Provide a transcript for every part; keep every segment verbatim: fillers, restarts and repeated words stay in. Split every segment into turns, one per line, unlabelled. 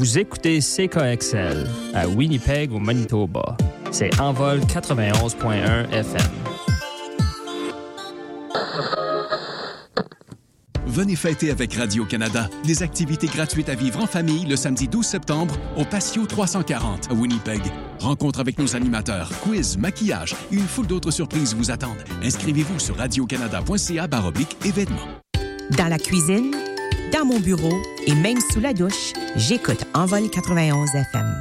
Vous écoutez C K X L à Winnipeg au Manitoba. C'est Envol quatre-vingt-onze point un F M.
Venez fêter avec Radio-Canada des activités gratuites à vivre en famille le samedi douze septembre au Patio trois cent quarante à Winnipeg. Rencontre avec nos animateurs, quiz, maquillage et une foule d'autres surprises vous attendent. Inscrivez-vous sur radiocanada.ca baroblique événements.
Dans la cuisine, dans mon bureau et même sous la douche, j'écoute Envol quatre-vingt-onze F M.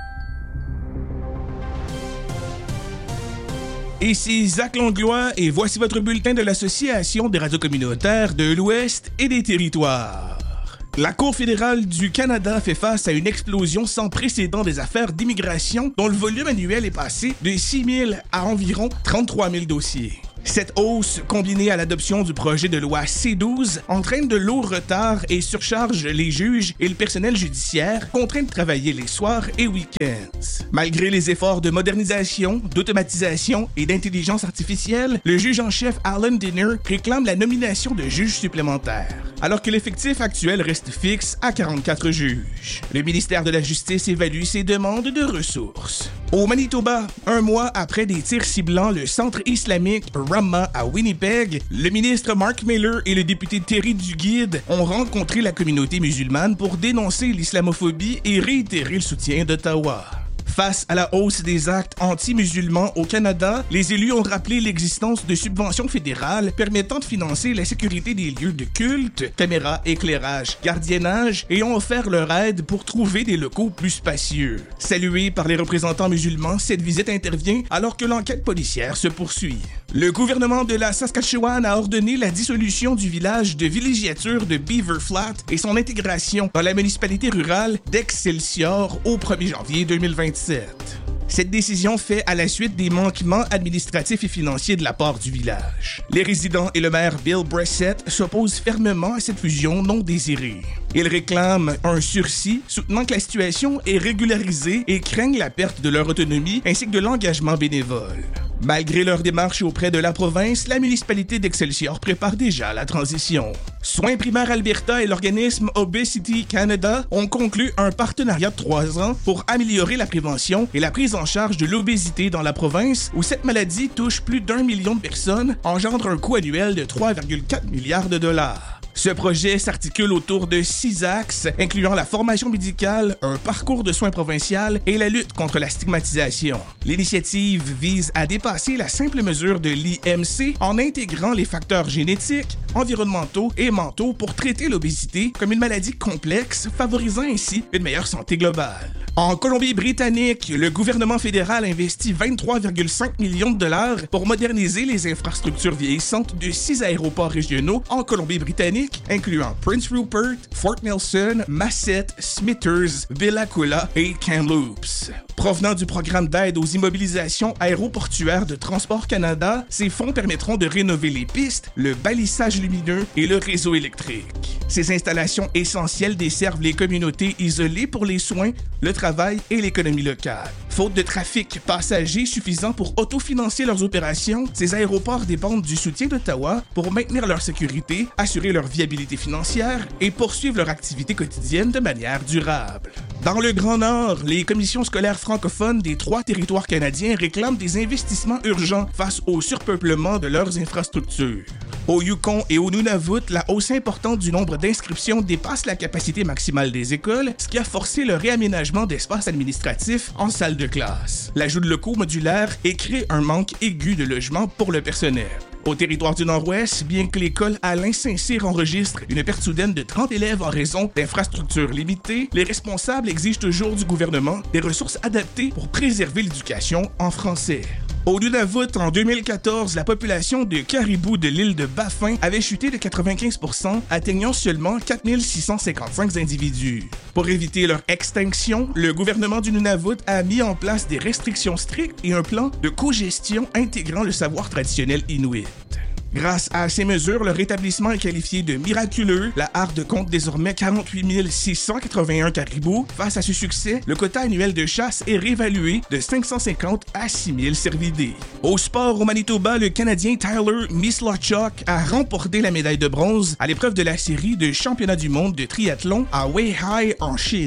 Ici Zach Langlois et voici votre bulletin de l'Association des radios communautaires de l'Ouest et des territoires. La Cour fédérale du Canada fait face à une explosion sans précédent des affaires d'immigration dont le volume annuel est passé de six mille à environ trente-trois mille dossiers. Cette hausse, combinée à l'adoption du projet de loi C douze, entraîne de lourds retards et surcharge les juges et le personnel judiciaire contraints de travailler les soirs et week-ends. Malgré les efforts de modernisation, d'automatisation et d'intelligence artificielle, le juge en chef Alan Dinner réclame la nomination de juges supplémentaires, alors que l'effectif actuel reste fixe à quarante-quatre juges. Le ministère de la Justice évalue ses demandes de ressources. Au Manitoba, un mois après des tirs ciblant le centre islamique Ramah à Winnipeg, le ministre Mark Miller et le député Terry Duguid ont rencontré la communauté musulmane pour dénoncer l'islamophobie et réitérer le soutien d'Ottawa. Face à la hausse des actes anti-musulmans au Canada, les élus ont rappelé l'existence de subventions fédérales permettant de financer la sécurité des lieux de culte, caméras, éclairage, gardiennage et ont offert leur aide pour trouver des locaux plus spacieux. Saluée par les représentants musulmans, cette visite intervient alors que l'enquête policière se poursuit. Le gouvernement de la Saskatchewan a ordonné la dissolution du village de villégiature de Beaver Flat et son intégration dans la municipalité rurale d'Excelsior au premier janvier deux mille vingt-sept. Cette décision fait à la suite des manquements administratifs et financiers de la part du village. Les résidents et le maire Bill Bressett s'opposent fermement à cette fusion non désirée. Ils réclament un sursis, soutenant que la situation est régularisée et craignent la perte de leur autonomie ainsi que de l'engagement bénévole. Malgré leur démarche auprès de la province, la municipalité d'Excelsior prépare déjà la transition. Soins primaires Alberta et l'organisme Obesity Canada ont conclu un partenariat de trois ans pour améliorer la prévention et la prise en charge de l'obésité dans la province où cette maladie touche plus d'un million de personnes, engendre un coût annuel de trois virgule quatre milliards de dollars. Ce projet s'articule autour de six axes, incluant la formation médicale, un parcours de soins provincial et la lutte contre la stigmatisation. L'initiative vise à dépasser la simple mesure de l'I M C en intégrant les facteurs génétiques, environnementaux et mentaux pour traiter l'obésité comme une maladie complexe, favorisant ainsi une meilleure santé globale. En Colombie-Britannique, le gouvernement fédéral investit vingt-trois virgule cinq millions de dollars pour moderniser les infrastructures vieillissantes de six aéroports régionaux en Colombie-Britannique, incluant Prince Rupert, Fort Nelson, Massett, Smithers, Bellacoola et Kamloops. Provenant du programme d'aide aux immobilisations aéroportuaires de Transport Canada, ces fonds permettront de rénover les pistes, le balissage lumineux et le réseau électrique. Ces installations essentielles desservent les communautés isolées pour les soins, le travail et l'économie locale. Faute de trafic passager suffisant pour autofinancer leurs opérations, ces aéroports dépendent du soutien d'Ottawa pour maintenir leur sécurité, assurer leur viabilité financière et poursuivre leur activité quotidienne de manière durable. Dans le Grand Nord, les commissions scolaires francophones des trois territoires canadiens réclament des investissements urgents face au surpeuplement de leurs infrastructures. Au Yukon et au Nunavut, la hausse importante du nombre d'inscriptions dépasse la capacité maximale des écoles, ce qui a forcé le réaménagement d'espaces administratifs en salles de classe, l'ajout de locaux modulaires et crée un manque aigu de logements pour le personnel. Au territoire du Nord-Ouest, bien que l'école Alain Saint-Cyr enregistre une perte soudaine de trente élèves en raison d'infrastructures limitées, les responsables exigent toujours du gouvernement des ressources adaptées pour préserver l'éducation en français. Au Nunavut, en deux mille quatorze, la population de caribous de l'île de Baffin avait chuté de quatre-vingt-quinze pour cent, atteignant seulement quatre mille six cent cinquante-cinq individus. Pour éviter leur extinction, le gouvernement du Nunavut a mis en place des restrictions strictes et un plan de cogestion intégrant le savoir traditionnel inuit. Grâce à ces mesures, le rétablissement est qualifié de miraculeux. La harde compte désormais quarante-huit mille six cent quatre-vingt-un caribous. Face à ce succès, le quota annuel de chasse est réévalué de cinq cent cinquante à six mille cervidés. Au sport, au Manitoba, le Canadien Tyler Mislawchuk a remporté la médaille de bronze à l'épreuve de la série de championnat du monde de triathlon à Weihai en Chine.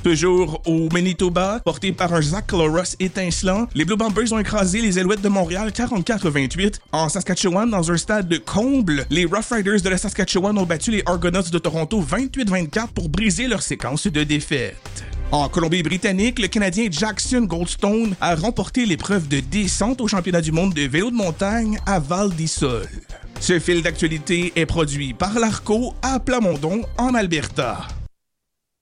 Toujours au Manitoba, porté par un Zach Collaros étincelant, les Blue Bombers ont écrasé les Alouettes de Montréal quarante-quatre à vingt-huit. En Saskatchewan, dans un stade de comble, les Rough Riders de la Saskatchewan ont battu les Argonauts de Toronto vingt-huit à vingt-quatre pour briser leur séquence de défaites. En Colombie-Britannique, le Canadien Jackson Goldstone a remporté l'épreuve de descente au championnat du monde de vélo de montagne à Val d'Isole. Ce fil d'actualité est produit par l'Arco à Plamondon, en Alberta.